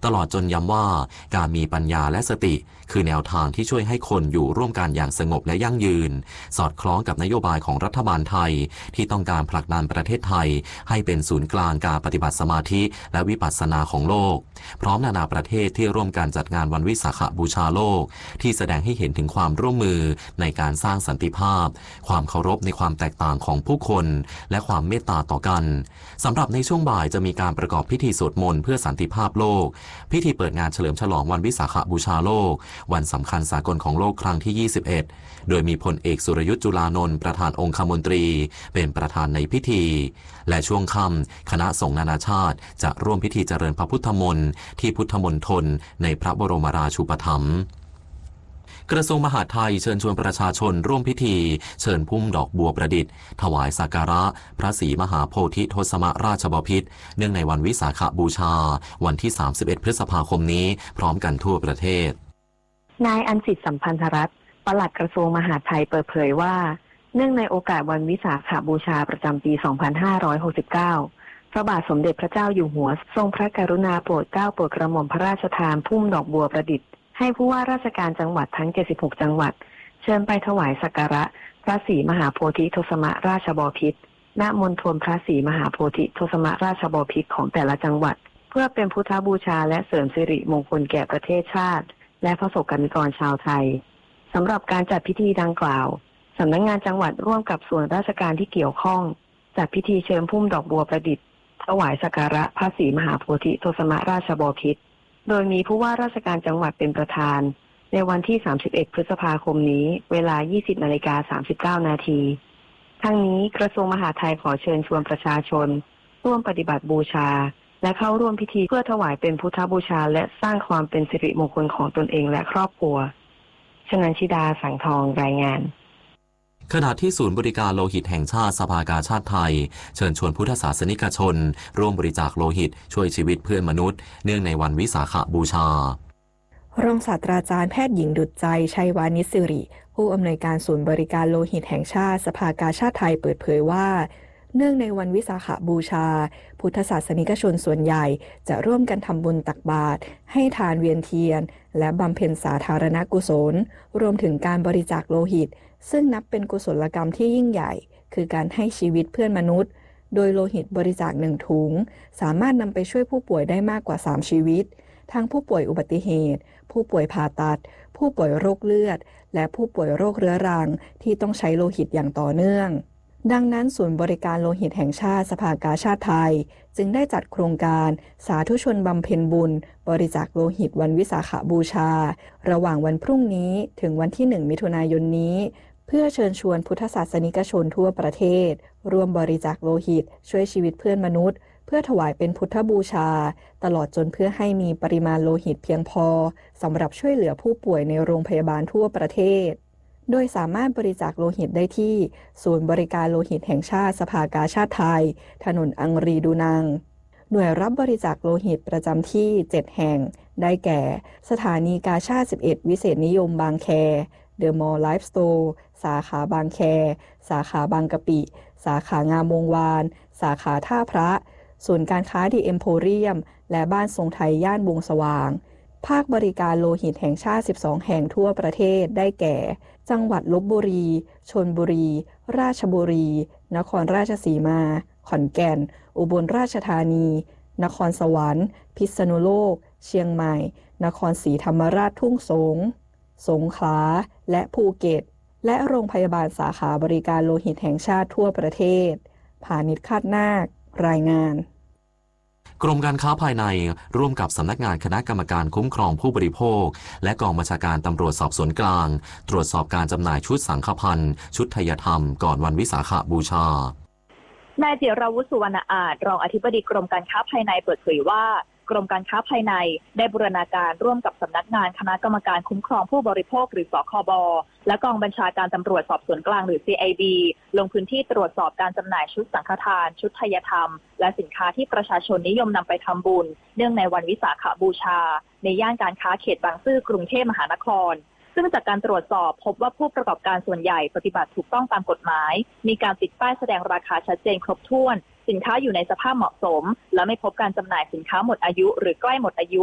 ตลอดจนย้ำว่าการมีปัญญาและสติคือแนวทางที่ช่วยให้คนอยู่ร่วมกันอย่างสงบและยั่งยืนสอดคล้องกับนโยบายของรัฐบาลไทยที่ต้องการผลักดันประเทศไทยให้เป็นศูนย์กลางการปฏิบัติสมาธิและวิปัสสนาของโลกพร้อมนานาประเทศที่ร่วมกันจัดงานวันวิสาขบูชาโลกที่แสดงให้เห็นถึงความร่วมมือในการสร้างสันติภาพความเคารพในความแตกต่างของผู้คนและความเมตตาต่อกันสำหรับในช่วงบ่ายจะมีการประกอบพิธีสวดมนต์เพื่อสันติภาพโลกพิธีเปิดงานเฉลิมฉลองวันวิสาขบูชาโลกวันสำคัญสากลของโลกครั้งที่21โดยมีพลเอกสุรยุทธ์จุลานนท์ประธานองคมนตรีเป็นประธานในพิธีและช่วงค่ำคณะสงฆ์นานาชาติจะร่วมพิธีเจริญพระพุทธมนต์ที่พุทธมณฑลในพระบรมราชูปถัมภ์กระทรวงมหาดไทยเชิญชวนประชาชนร่วมพิธีเชิญพุ่มดอกบัวประดิษฐ์ถวายสักการะพระศรีมหาโพธิทศมราชบพิตรเนื่องในวันวิสาขบูชาวันที่31พฤษภาคมนี้พร้อมกันทั่วประเทศนายอัญสิทธิ์สัมพันธรัตน์ปลัดกระทรวงมหาดไทยเปิดเผยว่าเนื่องในโอกาสวันวิสาขบูชาประจำปี 2569 พระบาทสมเด็จพระเจ้าอยู่หัวทรงพระกรุณาโปรดเกล้าโปรดกระหม่อมพระราชทานพุ่มดอกบัวประดิษฐ์ให้ผู้ว่าราชการจังหวัดทั้ง76จังหวัดเชิญไปถวายสักการะพระศรีมหาโพธิทศมราชบพิตรณมณฑลพระศรีมหาโพธิทศมราชบพิตรของแต่ละจังหวัดเพื่อเป็นพุทธบูชาและเสริมสิริมงคลแก่ประเทศชาติและประสบกนิกรชาวไทยสำหรับการจัดพิธีดังกล่าวสำนักงานจังหวัดร่วมกับส่วนราชการที่เกี่ยวข้องจัดพิธีเชิญพุ่มดอกบัวประดิษฐ์ถวายสักการะพระศรีมหาโพธิทศมราชบพิตรโดยมีผู้ว่าราชการจังหวัดเป็นประธานในวันที่31พฤษภาคมนี้เวลา 20:39 นาทีทั้งนี้กระทรวงมหาดไทยขอเชิญชวนประชาชนร่วมปฏิบัติบูชาและเข้าร่วมพิธีเพื่อถวายเป็นพุทธบูชาและสร้างความเป็นสิริมงคลของตนเองและครอบครัวชนันชิดาสังทองรายงานขณะที่ศูนย์บริการโลหิตแห่งชาติสภากาชาติไทยเชิญชวนพุทธศาสนิกชนร่วมบริจาคโลหิตช่วยชีวิตเพื่อนมนุษย์เนื่องในวันวิสาขบูชารองศาสตราจารย์แพทย์หญิงดุจใจชัยวานิชสิริผู้อำนวยการศูนย์บริการโลหิตแห่งชาติสภากาชาติไทยเปิดเผยว่าเนื่องในวันวิสาขบูชาพุทธศาสนิกชนส่วนใหญ่จะร่วมกันทำบุญตักบาตรให้ทานเวียนเทียนและบำเพ็ญสาธารณกุศลรวมถึงการบริจาคโลหิตซึ่งนับเป็นกุศลกรรมที่ยิ่งใหญ่คือการให้ชีวิตเพื่อนมนุษย์โดยโลหิตบริจาค1ถุงสามารถนำไปช่วยผู้ป่วยได้มากกว่า3ชีวิตทั้งผู้ป่วยอุบัติเหตุผู้ป่วยผ่าตัดผู้ป่วยโรคเลือดและผู้ป่วยโรคเรื้อรังที่ต้องใช้โลหิตอย่างต่อเนื่องดังนั้นศูนย์บริการโลหิตแห่งชาติสภากาชาติไทยจึงได้จัดโครงการสาธุชนบำเพ็ญบุญบริจาคโลหิตวันวิสาขบูชาระหว่างวันพรุ่งนี้ถึงวันที่1มิถุนายนนี้เพื่อเชิญชวนพุทธศาสนิกชนทั่วประเทศร่วมบริจาคโลหิตช่วยชีวิตเพื่อนมนุษย์เพื่อถวายเป็นพุทธบูชาตลอดจนเพื่อให้มีปริมาณโลหิตเพียงพอสำหรับช่วยเหลือผู้ป่วยในโรงพยาบาลทั่วประเทศโดยสามารถบริจาคโลหิตได้ที่ศูนย์บริการโลหิตแห่งชาติสภากาชาติไทยถนนอังรีดูนังหน่วยรับบริจาคโลหิตประจำที่7แห่งได้แก่สถานีกาชาติ11วิเศษนิยมบางแคเดอะมอลล์ไลฟ์สโตร์สาขาบางแคสาขาบางกะปิสาขางามวงวานสาขาท่าพระศูนย์การค้าดีเอ็มโพเรียมและบ้านทรงไทยย่านวงสว่างภาคบริการโลหิตแห่งชาติ12แห่งทั่วประเทศได้แก่จังหวัดลพบุรีชลบุรีราชบุรีนครราชสีมาขอนแก่นอุบลราชธานีนครสวรรค์พิษณุโลกเชียงใหม่นครศรีธรรมราชทุ่งสงสงขลาและภูเก็ตและโรงพยาบาลสาขาบริการโลหิตแห่งชาติทั่วประเทศพานิชคาดนาครายงานกรมการค้าภายในร่วมกับสำนักงานคณะกรรมการคุ้มครองผู้บริโภคและกองบัญชาการตำรวจสอบสวนกลางตรวจสอบการจำหน่ายชุดสังฆพันธ์ชุดไทยธรรมก่อนวันวิสาขบูชานายจิราวุฒิ สุวรรณอาจรองอธิบดีกรมการค้าภายในเปิดเผยว่ากรมการค้าภายในได้บูรณาการร่วมกับสำนักงานคณะกรรมการคุ้มครองผู้บริโภคหรือสคบและกองบัญชาการตำรวจสอบสวนกลางหรือ CID ลงพื้นที่ตรวจสอบการจำหน่ายชุดสังฆทานชุดไทยธรรมและสินค้าที่ประชาชนนิยมนำไปทำบุญเนื่องในวันวิสาขบูชาในย่านการค้าเขตบางซื่อกรุงเทพมหานครซึ่งจากการตรวจสอบพบว่าผู้ประกอบการส่วนใหญ่ปฏิบัติถูกต้องตามกฎหมายมีการติดป้ายแสดงราคาชัดเจนครบถ้วนสินค้าอยู่ในสภาพเหมาะสมและไม่พบการจำหน่ายสินค้าหมดอายุหรือใกล้หมดอายุ